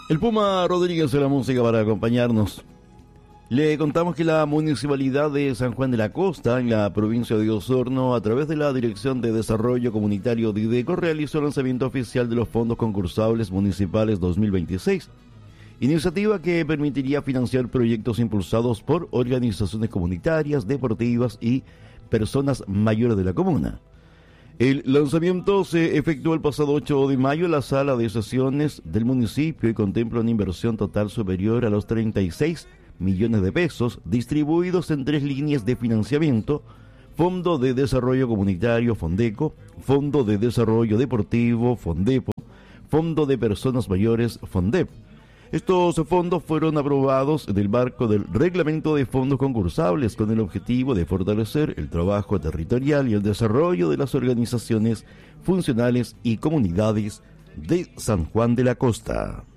El Puma Rodríguez de la música para acompañarnos. Le contamos que la Municipalidad de San Juan de la Costa, en la provincia de Osorno, a través de la Dirección de Desarrollo Comunitario Dideco, realizó el lanzamiento oficial de los fondos concursables municipales 2026. Iniciativa que permitiría financiar proyectos impulsados por organizaciones comunitarias, deportivas y personas mayores de la comuna. El lanzamiento se efectuó el pasado 8 de mayo en la sala de sesiones del municipio y contempla una inversión total superior a los 36 millones de pesos distribuidos en 3 líneas de financiamiento: Fondo de Desarrollo Comunitario, Fondeco; Fondo de Desarrollo Deportivo, Fondepo; Fondo de Personas Mayores, Fondep. Estos fondos fueron aprobados en el marco del Reglamento de Fondos Concursables con el objetivo de fortalecer el trabajo territorial y el desarrollo de las organizaciones funcionales y comunidades de San Juan de la Costa.